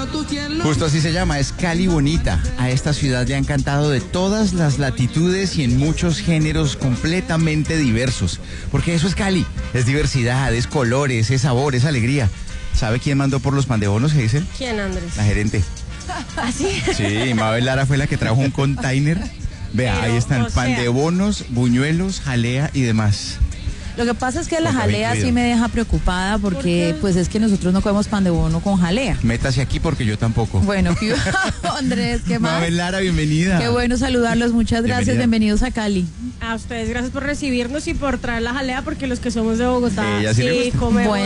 Justo así se llama, es Cali Bonita. A esta ciudad le han cantado de todas las latitudes y en muchos géneros completamente diversos. Porque eso es Cali, es diversidad, es colores, es sabor, es alegría. ¿Sabe quién mandó por los pan de bonos, que dicen? ¿Quién, Andrés? La gerente. ¿Ah, sí? Sí, Mabel Lara fue la que trajo un container. Vea, ahí están pan de bonos, buñuelos, jalea y demás. Lo que pasa es que la jalea sí me deja preocupada porque pues es que nosotros no comemos pan de bono con jalea. Métase aquí porque yo tampoco. Bueno, Andrés, ¿qué más? Mabel Lara, bienvenida. Qué bueno saludarlos, muchas gracias, bienvenidos a Cali. A ustedes, gracias por recibirnos y por traer la jalea, porque los que somos de Bogotá sí comemos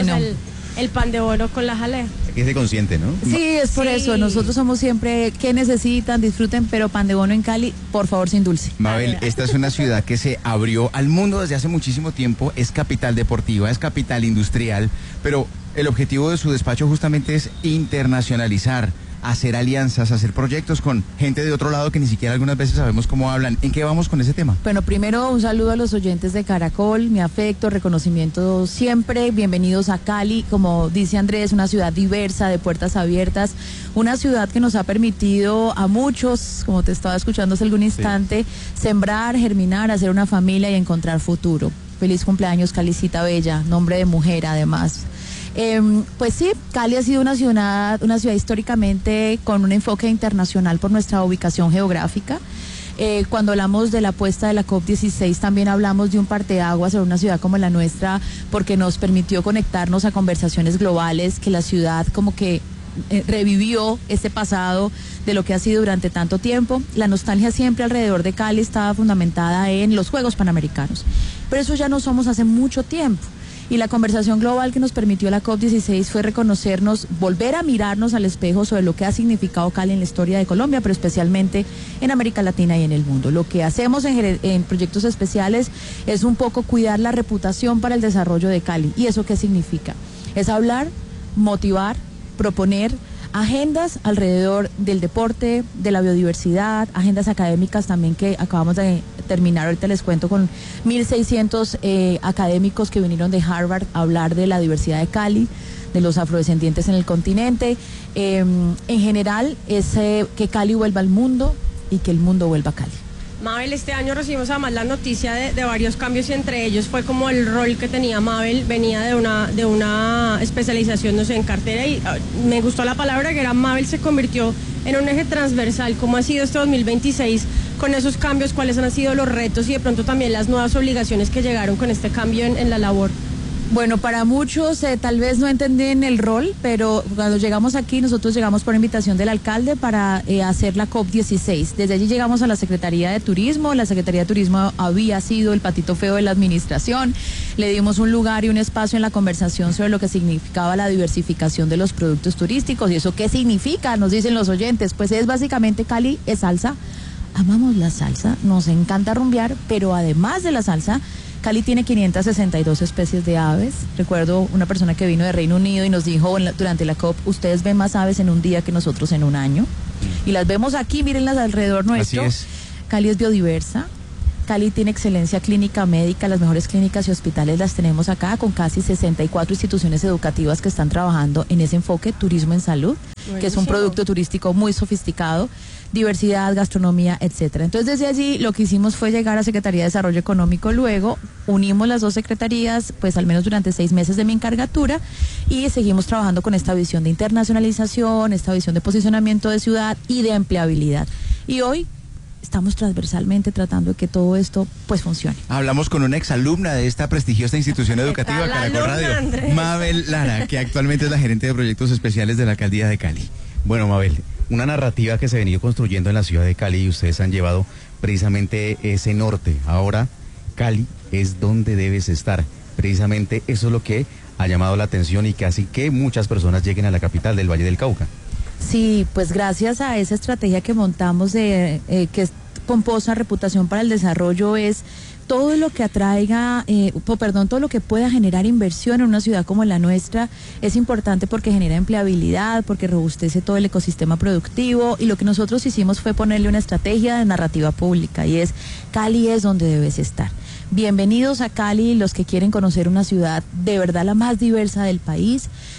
el pan de bono con la jalea. Aquí se consiente, ¿no? Sí, es por eso. Nosotros somos siempre, ¿qué necesitan? Disfruten, pero pan de bono en Cali, por favor, sin dulce. Mabel, esta es una ciudad que se abrió al mundo desde hace muchísimo tiempo. Es capital deportiva, es capital industrial, pero el objetivo de su despacho justamente es internacionalizar, hacer alianzas, hacer proyectos con gente de otro lado que ni siquiera algunas veces sabemos cómo hablan. ¿En qué vamos con ese tema? Bueno, primero un saludo a los oyentes de Caracol, mi afecto, reconocimiento siempre, bienvenidos a Cali, como dice Andrés, una ciudad diversa, de puertas abiertas, una ciudad que nos ha permitido a muchos, como te estaba escuchando hace algún instante, sembrar, germinar, hacer una familia y encontrar futuro. Feliz cumpleaños, Calicita Bella, nombre de mujer además. Pues sí, Cali ha sido una ciudad históricamente con un enfoque internacional por nuestra ubicación geográfica. Cuando hablamos de la apuesta de la COP16 también hablamos de un parteaguas en una ciudad como la nuestra, porque nos permitió conectarnos a conversaciones globales, que la ciudad como que revivió este pasado de lo que ha sido durante tanto tiempo. La nostalgia siempre alrededor de Cali estaba fundamentada en los Juegos Panamericanos, pero eso ya no somos hace mucho tiempo. Y la conversación global que nos permitió la COP16 fue reconocernos, volver a mirarnos al espejo sobre lo que ha significado Cali en la historia de Colombia, pero especialmente en América Latina y en el mundo. Lo que hacemos en proyectos especiales es un poco cuidar la reputación para el desarrollo de Cali. ¿Y eso qué significa? Es hablar, motivar, proponer agendas alrededor del deporte, de la biodiversidad, agendas académicas también que acabamos de terminar, ahorita les cuento, con 1.600 académicos que vinieron de Harvard a hablar de la diversidad de Cali, de los afrodescendientes en el continente. En general es que Cali vuelva al mundo y que el mundo vuelva a Cali. Mabel, este año recibimos además la noticia de varios cambios y entre ellos fue como el rol que tenía Mabel, venía de una especialización, no sé, en cartera, y me gustó la palabra que era Mabel se convirtió en un eje transversal. ¿Cómo ha sido este 2026 con esos cambios? ¿Cuáles han sido los retos y de pronto también las nuevas obligaciones que llegaron con este cambio en la labor? Bueno, para muchos tal vez no entienden el rol, pero cuando llegamos aquí, nosotros llegamos por invitación del alcalde para hacer la COP16. Desde allí llegamos a la Secretaría de Turismo. La Secretaría de Turismo había sido el patito feo de la administración. Le dimos un lugar y un espacio en la conversación sobre lo que significaba la diversificación de los productos turísticos. ¿Y eso qué significa? Nos dicen los oyentes. Pues es básicamente Cali es salsa. Amamos la salsa, nos encanta rumbear, pero además de la salsa, Cali tiene 562 especies de aves. Recuerdo una persona que vino de Reino Unido y nos dijo durante la COP, ustedes ven más aves en un día que nosotros en un año. Y las vemos aquí, mírenlas alrededor nuestro. Así es. Cali es biodiversa. Cali tiene excelencia clínica médica, las mejores clínicas y hospitales las tenemos acá, con casi 64 instituciones educativas que están trabajando en ese enfoque, turismo en salud, que es un producto turístico muy sofisticado, diversidad, gastronomía, etcétera. Entonces, desde allí lo que hicimos fue llegar a Secretaría de Desarrollo Económico, luego unimos las dos secretarías, pues al menos durante 6 meses de mi encargatura, y seguimos trabajando con esta visión de internacionalización, esta visión de posicionamiento de ciudad y de empleabilidad. Y hoy estamos transversalmente tratando de que todo esto pues funcione. Hablamos con una exalumna de esta prestigiosa institución educativa, Caracol Radio, Andrés? Mabel Lara, que actualmente es la gerente de proyectos especiales de la alcaldía de Cali. Bueno, Mabel, una narrativa que se ha venido construyendo en la ciudad de Cali y ustedes han llevado precisamente ese norte. Ahora Cali es donde debes estar. Precisamente eso es lo que ha llamado la atención y que hace que muchas personas lleguen a la capital del Valle del Cauca. Sí, pues gracias a esa estrategia que montamos que es pomposa reputación para el desarrollo, es todo lo que atraiga, todo lo que pueda generar inversión en una ciudad como la nuestra es importante porque genera empleabilidad, porque robustece todo el ecosistema productivo, y lo que nosotros hicimos fue ponerle una estrategia de narrativa pública y es Cali es donde debes estar. Bienvenidos a Cali, los que quieren conocer una ciudad de verdad la más diversa del país.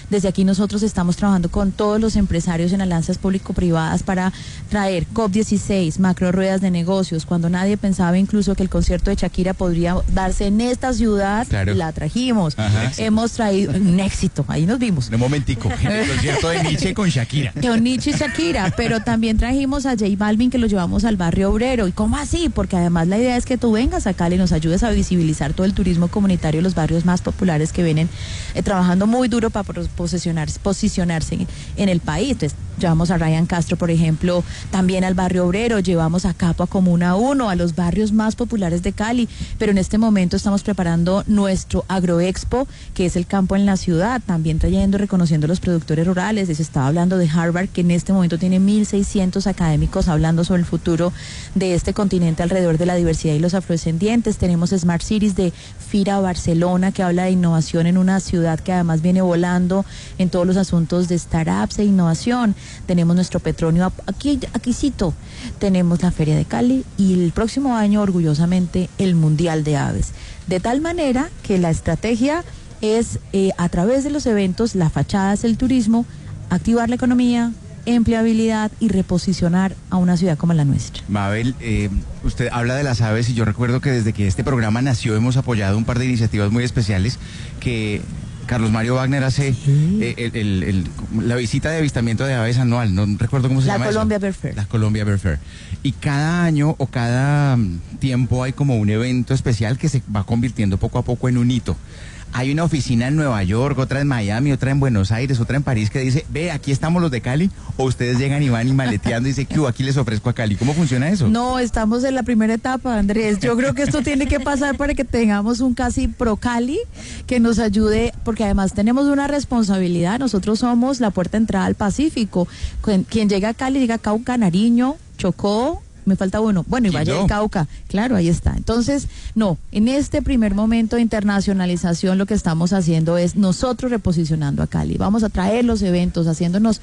Desde aquí nosotros estamos trabajando con todos los empresarios en alianzas público-privadas para traer COP16, macro ruedas de negocios. Cuando nadie pensaba incluso que el concierto de Shakira podría darse en esta ciudad, claro, la trajimos. Ajá. Hemos traído un éxito, ahí nos vimos. Un momentico, el concierto de Nietzsche con Shakira. Con Nietzsche y Shakira, pero también trajimos a J Balvin, que lo llevamos al barrio obrero. ¿Y cómo así? Porque además la idea es que tú vengas a Cali y nos ayudes a visibilizar todo el turismo comunitario, los barrios más populares que vienen trabajando muy duro para posicionarse en el país. Entonces, llevamos a Ryan Castro, por ejemplo, también al barrio obrero, llevamos a Capo, a Comuna 1, a los barrios más populares de Cali, pero en este momento estamos preparando nuestro Agroexpo, que es el campo en la ciudad, también trayendo, reconociendo a los productores rurales. Les estaba hablando de Harvard, que en este momento tiene 1.600 académicos hablando sobre el futuro de este continente alrededor de la diversidad y los afrodescendientes. Tenemos Smart Cities de FIRA Barcelona, que habla de innovación en una ciudad que además viene volando en todos los asuntos de startups e innovación. Tenemos nuestro Petronio aquícito, tenemos la Feria de Cali y el próximo año, orgullosamente, el Mundial de Aves. De tal manera que la estrategia es, a través de los eventos, la fachada es el turismo, activar la economía, empleabilidad y reposicionar a una ciudad como la nuestra. Mabel, usted habla de las aves y yo recuerdo que desde que este programa nació hemos apoyado un par de iniciativas muy especiales que Carlos Mario Wagner hace, sí, la visita de avistamiento de aves anual, no recuerdo cómo se llama. La Colombia Bird Fair. La Colombia Bird Fair. Y cada año o cada tiempo hay como un evento especial que se va convirtiendo poco a poco en un hito. Hay una oficina en Nueva York, otra en Miami, otra en Buenos Aires, otra en París que dice, ve, aquí estamos los de Cali, o ustedes llegan y van y maleteando y dicen, ¿qué hubo? Aquí les ofrezco a Cali. ¿Cómo funciona eso? No, estamos en la primera etapa, Andrés. Yo creo que esto tiene que pasar para que tengamos un casi pro Cali que nos ayude, porque además tenemos una responsabilidad. Nosotros somos la puerta de entrada al Pacífico. Quien llega a Cali, llega a Cauca, Nariño, Chocó, me falta uno. Bueno, y Valle del Cauca, claro, ahí está. Entonces, no, en este primer momento de internacionalización lo que estamos haciendo es nosotros reposicionando a Cali. Vamos a traer los eventos, haciéndonos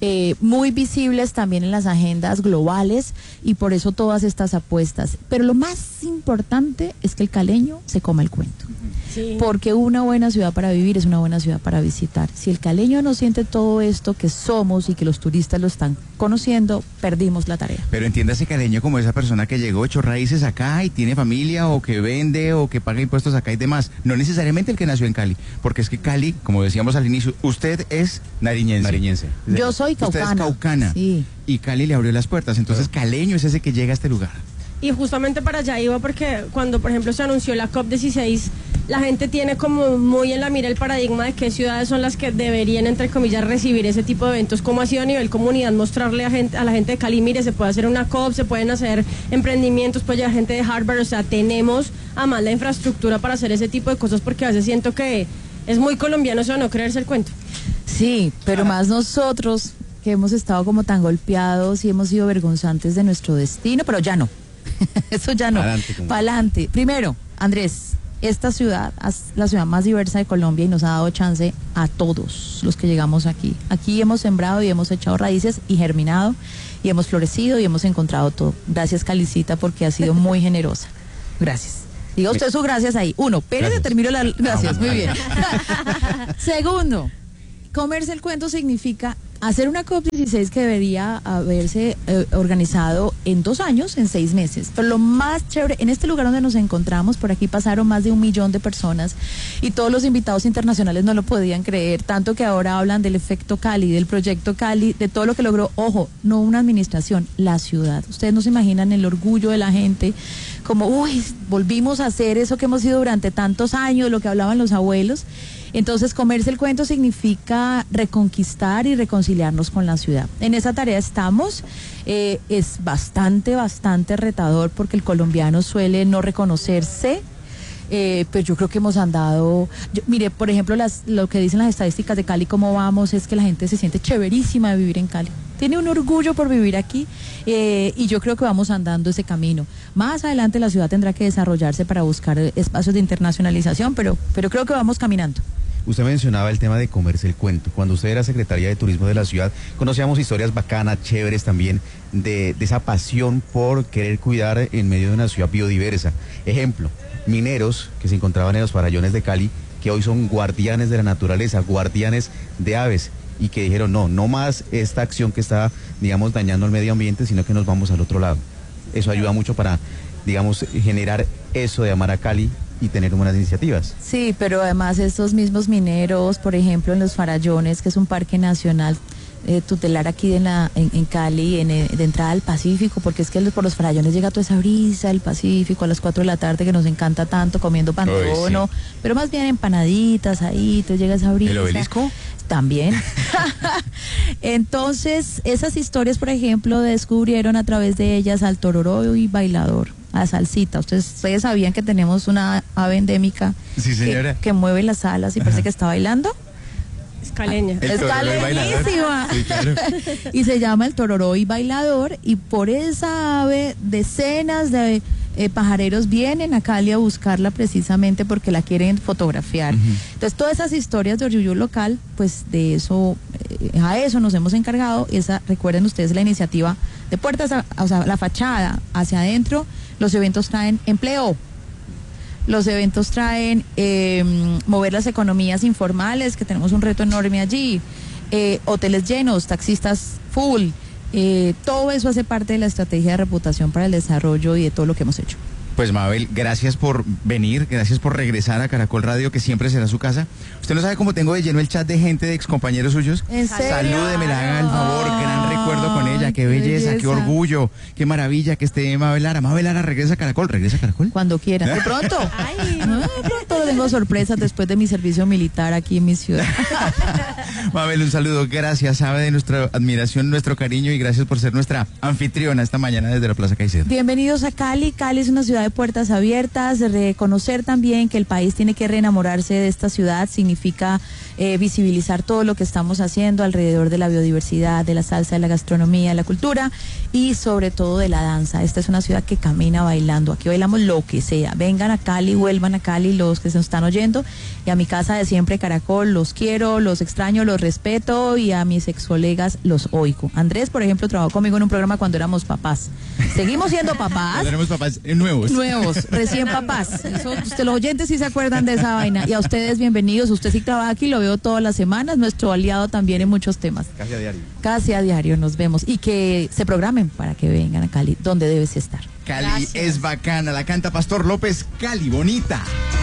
muy visibles también en las agendas globales y por eso todas estas apuestas. Pero lo más importante es que el caleño se coma el cuento. Sí. Porque una buena ciudad para vivir es una buena ciudad para visitar. Si el caleño no siente todo esto que somos y que los turistas lo están conociendo, perdimos la tarea. Pero entiéndase caleño como esa persona que llegó, echó raíces acá y tiene familia o que vende o que paga impuestos acá y demás. No necesariamente el que nació en Cali, porque es que Cali, como decíamos al inicio, usted es nariñense. Yo soy caucana. Usted es caucana. Sí. Y Cali le abrió las puertas. Entonces caleño es ese que llega a este lugar. Y justamente para allá iba porque cuando, por ejemplo, se anunció la COP16, la gente tiene como muy en la mira el paradigma de qué ciudades son las que deberían, entre comillas, recibir ese tipo de eventos. ¿Cómo ha sido a nivel comunidad mostrarle a la gente de Cali, mire, se puede hacer una COP, se pueden hacer emprendimientos, puede llegar gente de Harvard, o sea, tenemos además la infraestructura para hacer ese tipo de cosas, porque a veces siento que es muy colombiano eso de no creerse el cuento. Sí, pero más nosotros que hemos estado como tan golpeados y hemos sido vergonzantes de nuestro destino, pero ya no. Eso ya no. Para adelante. Primero, Andrés, esta ciudad es la ciudad más diversa de Colombia y nos ha dado chance a todos los que llegamos aquí. Aquí hemos sembrado y hemos echado raíces y germinado y hemos florecido y hemos encontrado todo. Gracias, Calicita, porque ha sido muy generosa. Gracias. Diga usted su gracias ahí. Uno, Pérez, termino la... Gracias, muy bien. Segundo, comerse el cuento significa hacer una COP16 que debería haberse organizado en 2 años, en 6 meses. Pero lo más chévere, en este lugar donde nos encontramos, por aquí pasaron más de 1 millón de personas y todos los invitados internacionales no lo podían creer, tanto que ahora hablan del efecto Cali, del proyecto Cali, de todo lo que logró, ojo, no una administración, la ciudad. Ustedes no se imaginan el orgullo de la gente, como, uy, volvimos a hacer eso que hemos sido durante tantos años, lo que hablaban los abuelos. Entonces, comerse el cuento significa reconquistar y reconciliarnos con la ciudad. En esa tarea estamos. Es bastante retador porque el colombiano suele no reconocerse. Pero yo creo que hemos andado... mire, por ejemplo, lo que dicen las estadísticas de Cali, cómo vamos, es que la gente se siente chéverísima de vivir en Cali. Tiene un orgullo por vivir aquí y yo creo que vamos andando ese camino. Más adelante la ciudad tendrá que desarrollarse para buscar espacios de internacionalización, pero creo que vamos caminando. Usted mencionaba el tema de comerse el cuento. Cuando usted era secretaria de Turismo de la ciudad, conocíamos historias bacanas, chéveres también, de esa pasión por querer cuidar en medio de una ciudad biodiversa. Ejemplo, mineros que se encontraban en los farallones de Cali, que hoy son guardianes de la naturaleza, guardianes de aves, y que dijeron, no más esta acción que está, digamos, dañando el medio ambiente, sino que nos vamos al otro lado. Eso ayuda mucho para, digamos, generar eso de amar a Cali y tener buenas iniciativas. Sí, pero además estos mismos mineros, por ejemplo, en los Farallones, que es un parque nacional tutelar aquí en Cali, de entrada al Pacífico, porque es que por los Farallones llega toda esa brisa del Pacífico a las 4 de la tarde que nos encanta tanto, comiendo pantono, sí. Pero más bien empanaditas ahí, te llega esa brisa. ¿El obelisco? También. Entonces, esas historias, por ejemplo, descubrieron a través de ellas al tororó y bailador, a Salsita. Ustedes sabían que tenemos una ave endémica, sí, señora, que mueve las alas y parece que está bailando. Escaleña. Escaleñísima. Sí, claro. Y se llama el tororó y bailador, y por esa ave decenas de pajareros vienen a Cali a buscarla precisamente porque la quieren fotografiar. Entonces, todas esas historias de orgullo local, pues de eso, a eso nos hemos encargado. Recuerden ustedes la iniciativa de puertas, o sea, la fachada hacia adentro. Los eventos traen empleo. Los eventos traen mover las economías informales, que tenemos un reto enorme allí, hoteles llenos, taxistas full, todo eso hace parte de la estrategia de reputación para el desarrollo y de todo lo que hemos hecho. Pues Mabel, gracias por venir, gracias por regresar a Caracol Radio, que siempre será su casa. Usted no sabe cómo tengo de lleno el chat de gente, de excompañeros suyos. ¿En serio? Salúdeme, haga el favor, gran recuerdo con ella, qué belleza, qué orgullo, qué maravilla que esté Mabel Lara. Mabel Lara, regresa a Caracol, ¿regresa a Caracol? Cuando quiera, de pronto. De pronto tengo sorpresas después de mi servicio militar aquí en mi ciudad. Mabel, un saludo, gracias, sabe de nuestra admiración, nuestro cariño, y gracias por ser nuestra anfitriona esta mañana desde la Plaza Caicedo. Bienvenidos a Cali. Cali es una ciudad de puertas abiertas. Reconocer también que el país tiene que reenamorarse de esta ciudad significa visibilizar todo lo que estamos haciendo alrededor de la biodiversidad, de la salsa, de la gastronomía, de la cultura y sobre todo de la danza. Esta es una ciudad que camina bailando. Aquí bailamos lo que sea. Vengan a Cali, vuelvan a Cali los que se nos están oyendo, y a mi casa de siempre, Caracol, los quiero, los extraño, los respeto, y a mis ex colegas los oigo. Andrés, por ejemplo, trabajó conmigo en un programa cuando éramos papás. Seguimos siendo papás. Cuando éramos papás nuevos. Recién papás. Los oyentes sí se acuerdan de esa vaina. Y a ustedes, bienvenidos. Usted sí trabaja aquí, lo veo todas las semanas, nuestro aliado también en muchos temas. Casi a diario. Casi a diario nos vemos. Y que se programen para que vengan a Cali, donde debes estar. Cali es bacana, la canta Pastor López, Cali bonita.